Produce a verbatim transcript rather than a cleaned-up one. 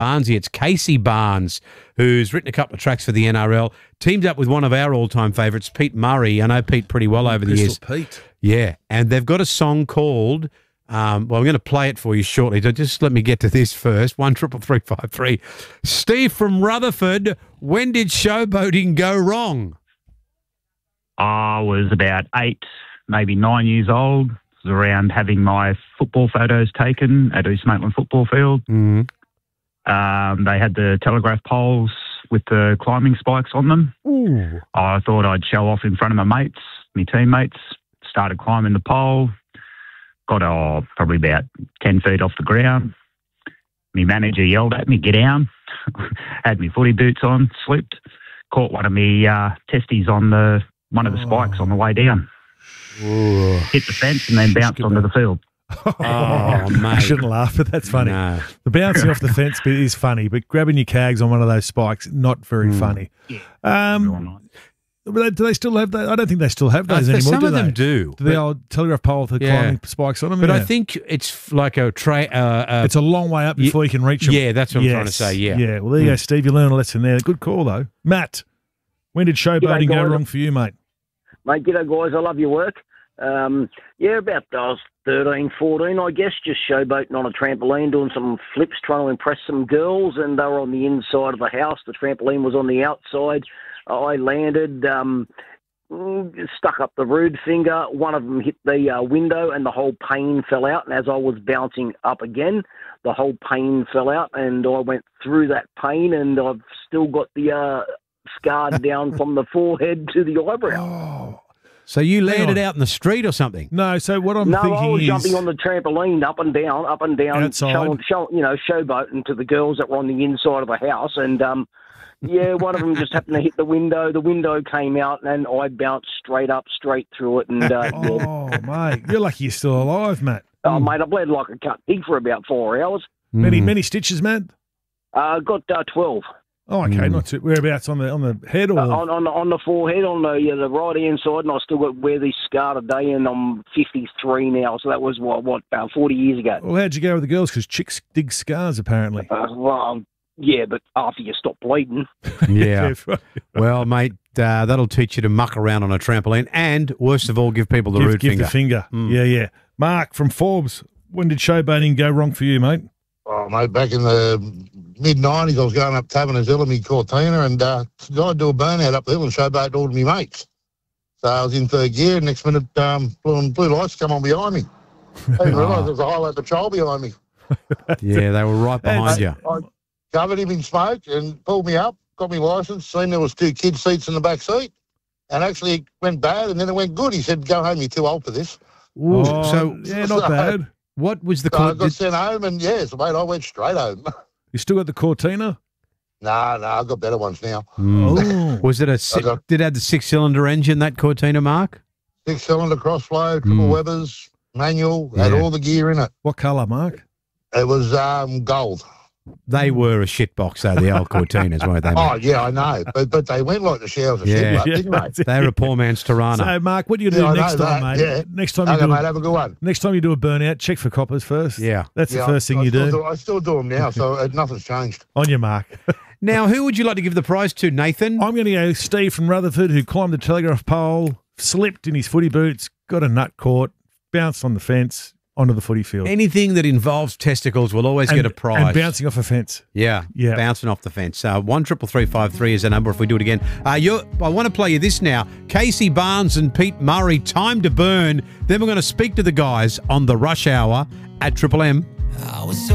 Barnesy. It's Casey Barnes, who's written a couple of tracks for the N R L, teamed up with one of our all-time favourites, Pete Murray. I know Pete pretty well over the years. Crystal Pete. Yeah, and they've got a song called, um, well, I'm going to play it for you shortly. So just let me get to this first. One triple three five three. Steve from Rutherford, when did showboating go wrong? I was about eight, maybe nine years old. I was around having my football photos taken at East Maitland football field. Mm-hmm. Um, they had the telegraph poles with the climbing spikes on them. Ooh. I thought I'd show off in front of my mates, my teammates. Started climbing the pole. Got oh, probably about ten feet off the ground. My manager yelled at me, "Get down." Had my footy boots on, slipped, caught one of my uh, testes on the one of the spikes on the way down. Ooh. Hit the fence and then bounced onto the field. Oh, I mate. shouldn't laugh, but that's funny. No. The bouncing off the fence bit is funny, but grabbing your cags on one of those spikes, not very Mm. funny. Yeah. Um, do they, do they still have that? I don't think they still have those Uh, anymore, some do of they? them do. Do the old telegraph pole with the Yeah. climbing spikes on them? But yeah. I think it's f- like a tray. Uh, uh, it's a long way up before you can reach them. yeah, that's what I'm trying to Yes. say. Yeah. Yeah. Well, there you go, Steve. You learned a lesson there. Good call, though. Matt, when did showboating G'day, go guys. wrong for you, mate? Mate, g'day guys, I love your work. Um, yeah, about I was thirteen, fourteen, I guess, just showboating on a trampoline, doing some flips, trying to impress some girls, and they were on the inside of the house. The trampoline was on the outside. I landed, um, stuck up the rude finger. One of them hit the uh, window, and the whole pane fell out. And as I was bouncing up again, the whole pane fell out, and I went through that pane, and I've still got the uh, scar down from the forehead to the eyebrow. Oh. So you landed on. out in the street or something? No, so what I'm No, thinking I was is... jumping on the trampoline up and down, up and down, Outside? showing, show, you know, showboating to the girls that were on the inside of the house. And, um, yeah, one of them just happened to hit the window. The window came out, and I bounced straight up, straight through it. And, uh, yeah. Oh, mate, you're lucky you're still alive, Matt. Oh, mate, I bled like a cut pig for about four hours. Many, Mm. many stitches, Matt? Uh, got uh, twelve. Oh, okay, Mm. not too... Whereabouts, on the on the head or... Uh, on, on, on the forehead, on the, yeah, the right-hand side, and I still got wear this scar today, and I'm fifty-three now, so that was, what, what about forty years ago. Well, how'd you go with the girls? Because chicks dig scars, apparently. Uh, well, yeah, but after you stop bleeding. Yeah. Well, mate, uh, that'll teach you to muck around on a trampoline and, worst of all, give people the give, rude give finger. the finger. Mm. Yeah, yeah. Mark from Forbes, when did showboating go wrong for you, mate? Oh, mate, back in the mid nineties, I was going up Taverners Hill in me Cortina, and uh, I'd do a burnout up the hill and showboat all to me mates. So I was in third gear, and next minute, um, blue, blue lights come on behind me. I didn't realise there was a highlight patrol behind me. Yeah, they were right behind you. I covered him in smoke and pulled me up, got me licence, seen there was two kids' seats in the back seat, and actually it went bad, and then it went good. He said, "Go home, you're too old for this." Ooh, Oh, so yeah, not bad. what was the So I cause? got sent home, and yes, mate, I went straight home. You still got the Cortina? Nah, nah, I've got better ones now. Oh. Was it a si- I got- did it have the six cylinder engine, that Cortina, Mark? Six cylinder crossflow, triple Mm. Webbers, manual, had Yeah. all the gear in it. What colour, Mark? It was um, gold. They were a shitbox, though, the old Cortinas, weren't they? Oh, mate? yeah, I know. But but they went like the showers of Yeah. shit, didn't they? They were a poor man's Tirana. So, Mark, what are you Yeah, going to do I next know time, that, mate? yeah. Next time you Okay, do mate, a, have a good one. next time you do a burnout, check for coppers first. Yeah. That's the Yeah, first thing I you still do. I still do them now, so uh, nothing's changed. On your mark. Now, who would you like to give the prize to, Nathan? I'm going to go Steve from Rutherford, who climbed the telegraph pole, slipped in his footy boots, got a nut caught, bounced on the fence, onto the footy field. Anything that involves testicles will always and, get a prize. And bouncing off a fence. Yeah, Yeah. bouncing off the fence. Uh, one triple three five three is the number if we do it again. Uh, you're, I want to play you this now. Casey Barnes and Pete Murray, Time to Burn. Then we're going to speak to the guys on the rush hour at Triple M.